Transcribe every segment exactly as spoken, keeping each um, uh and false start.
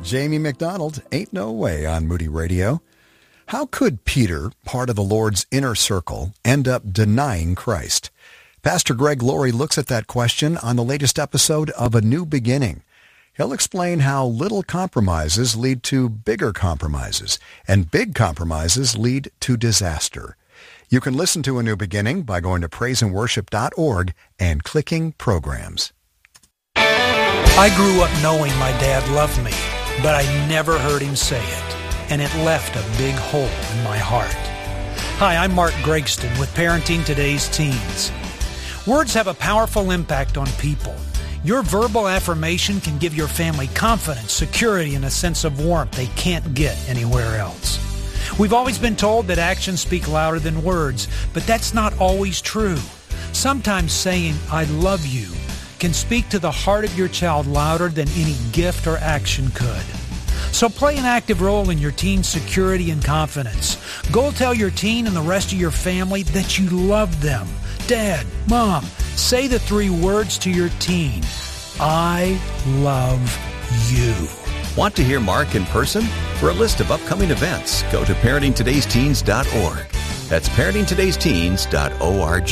Jamie McDonald, Ain't No Way on Moody Radio. How could Peter, part of the Lord's inner circle, end up denying Christ? Pastor Greg Laurie looks at that question on the latest episode of A New Beginning. He'll explain how little compromises lead to bigger compromises, and big compromises lead to disaster. You can listen to A New Beginning by going to praise and worship dot org and clicking Programs. I grew up knowing my dad loved me, but I never heard him say it, and it left a big hole in my heart. Hi, I'm Mark Gregston with Parenting Today's Teens. Words have a powerful impact on people. Your verbal affirmation can give your family confidence, security, and a sense of warmth they can't get anywhere else. We've always been told that actions speak louder than words, but that's not always true. Sometimes saying, I love you, can speak to the heart of your child louder than any gift or action could. So play an active role in your teen's security and confidence. Go tell your teen and the rest of your family that you love them. Dad, Mom, say the three words to your teen. I love you. Want to hear Mark in person? For a list of upcoming events, go to parenting todays teens dot org. That's parenting todays teens dot org.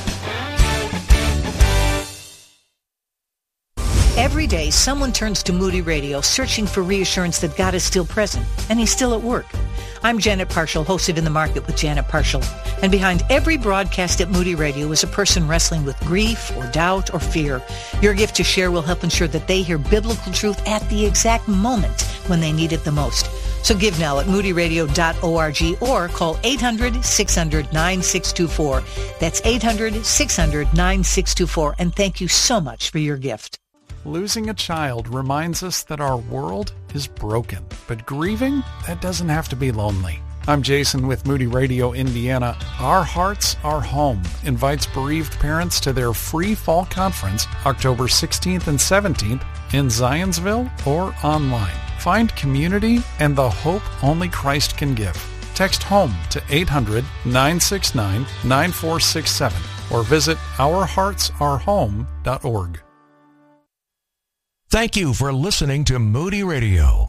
Every day, someone turns to Moody Radio searching for reassurance that God is still present and He's still at work. I'm Janet Parshall, hosted In the Market with Janet Parshall. And behind every broadcast at Moody Radio is a person wrestling with grief or doubt or fear. Your gift to share will help ensure that they hear biblical truth at the exact moment when they need it the most. So give now at moody radio dot org or call eight hundred, six hundred, nine six two four. That's eight hundred, six hundred, nine six two four. And thank you so much for your gift. Losing a child reminds us that our world is broken, but grieving, that doesn't have to be lonely. I'm Jason with Moody Radio Indiana. Our Hearts, Our Home invites bereaved parents to their free fall conference October sixteenth and seventeenth in Zionsville or online. Find community and the hope only Christ can give. Text HOME to eight hundred, nine six nine, nine four six seven or visit our hearts our home dot org. Thank you for listening to Moody Radio.